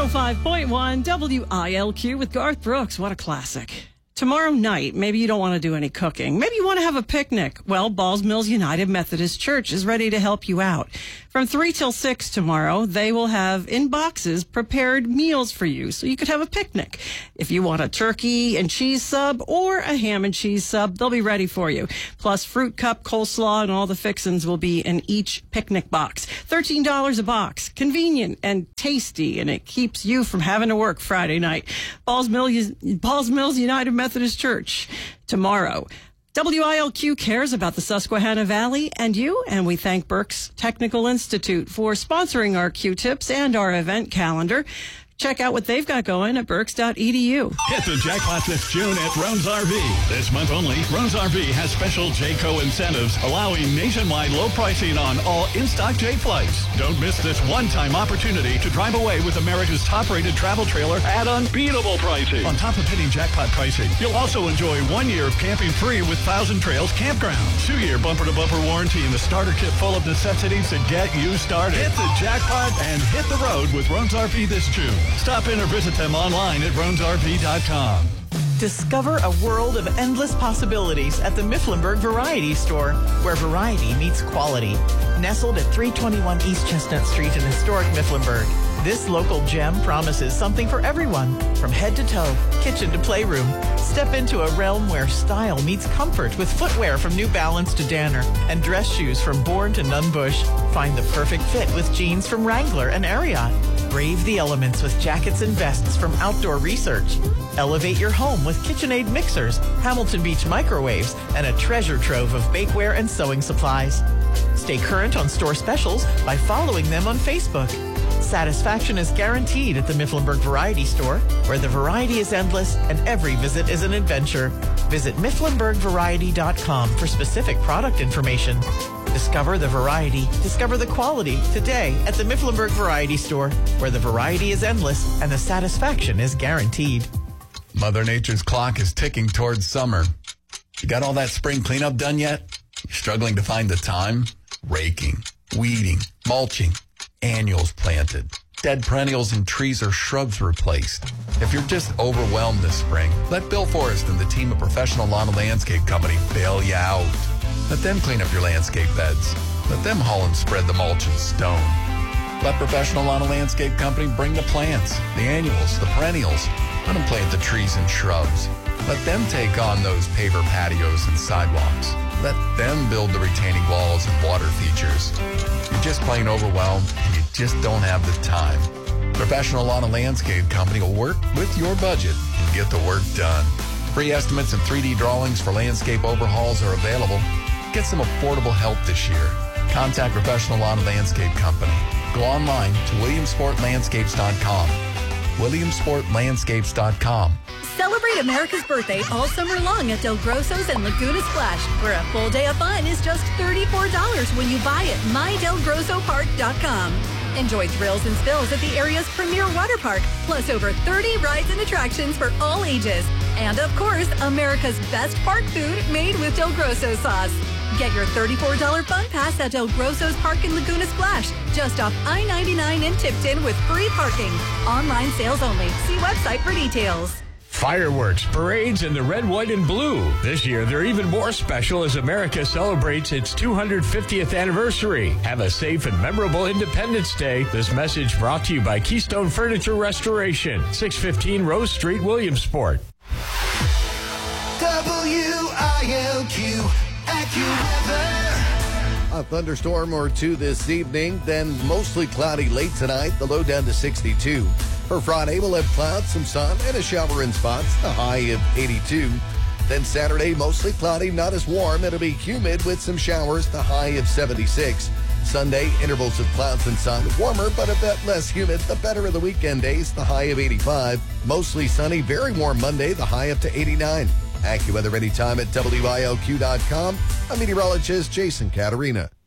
105.1 WILQ with Garth Brooks. What a classic. Tomorrow night, maybe you don't want to do any cooking. Maybe you want to have a picnic. Well, Balls Mills United Methodist Church is ready to help you out. From 3 till 6 tomorrow, they will have in boxes prepared meals for you so you could have a picnic. If you want a turkey and cheese sub or a ham and cheese sub, they'll be ready for you. Plus, fruit cup, coleslaw, and all the fixins will be in each picnic box. $13 a box. Convenient and tasty, and it keeps you from having to work Friday night. Balls Mills United Methodist Church tomorrow. WILQ cares about the Susquehanna Valley and you, and we thank Berks Technical Institute for sponsoring our Q-tips and our event calendar. Check out what they've got going at berks.edu. Hit the jackpot this June at Roan's RV. This month only, Roan's RV has special Jayco incentives allowing nationwide low pricing on all in-stock J flights. Don't miss this one-time opportunity to drive away with America's top-rated travel trailer at unbeatable pricing. On top of hitting jackpot pricing, you'll also enjoy 1 year of camping free with Thousand Trails Campground, 2-year bumper-to-bumper warranty, and a starter kit full of necessities to get you started. Hit the jackpot and hit the road with Roan's RV this June. Stop in or visit them online at roansrv.com. Discover a world of endless possibilities at the Mifflinburg Variety Store, where variety meets quality. Nestled at 321 East Chestnut Street in historic Mifflinburg, this local gem promises something for everyone, from head to toe, kitchen to playroom. Step into a realm where style meets comfort with footwear from New Balance to Danner and dress shoes from Bourne to Nunn Bush. Find the perfect fit with jeans from Wrangler and Ariat. Brave the elements with jackets and vests from Outdoor Research. Elevate your home with KitchenAid mixers, Hamilton Beach microwaves, and a treasure trove of bakeware and sewing supplies. Stay current on store specials by following them on Facebook. Satisfaction is guaranteed at the Mifflinburg Variety Store, where the variety is endless and every visit is an adventure. Visit MifflinburgVariety.com for specific product information. Discover the variety, discover the quality today at the Mifflinburg Variety Store, where the variety is endless and the satisfaction is guaranteed. Mother Nature's clock is ticking towards summer. You got all that spring cleanup done yet? You're struggling to find the time? Raking, weeding, mulching, annuals planted, dead perennials and trees or shrubs replaced. If you're just overwhelmed this spring, let Bill Forrest and the team of Professional Lawn and Landscape Company bail you out. Let them clean up your landscape beds. Let them haul and spread the mulch and stone. Let Professional Lawn and Landscape Company bring the plants, the annuals, the perennials. Let them plant the trees and shrubs. Let them take on those paver patios and sidewalks. Let them build the retaining walls and water features. You're just plain overwhelmed and you just don't have the time. Professional Lawn and Landscape Company will work with your budget and get the work done. Free estimates and 3D drawings for landscape overhauls are available. Get some affordable help this year. Contact Professional Lawn and Landscape Company. Go online to WilliamsportLandscapes.com. WilliamsportLandscapes.com. Celebrate America's birthday all summer long at Del Grosso's and Laguna Splash, where a full day of fun is just $34 when you buy at MyDelGrossoPark.com. Enjoy thrills and spills at the area's premier water park, plus over 30 rides and attractions for all ages. And of course, America's best park food made with Del Grosso sauce. Get your $34 fun pass at Del Grosso's Park in Laguna Splash, just off I-99 in Tipton with free parking. Online sales only. See website for details. Fireworks, parades, and the red, white, and blue. This year, they're even more special as America celebrates its 250th anniversary. Have a safe and memorable Independence Day. This message brought to you by Keystone Furniture Restoration, 615 Rose Street, Williamsport. WILQ AccuWeather. A thunderstorm or two this evening, then mostly cloudy late tonight, the low down to 62. For Friday, we'll have clouds, some sun, and a shower in spots, the high of 82. Then Saturday, mostly cloudy, not as warm. It'll be humid with some showers, the high of 76. Sunday, intervals of clouds and sun, warmer but a bit less humid. The better of the weekend days, the high of 85. Mostly sunny, very warm Monday, the high up to 89. AccuWeather anytime at WILQ.com. I'm meteorologist Jason Caterina.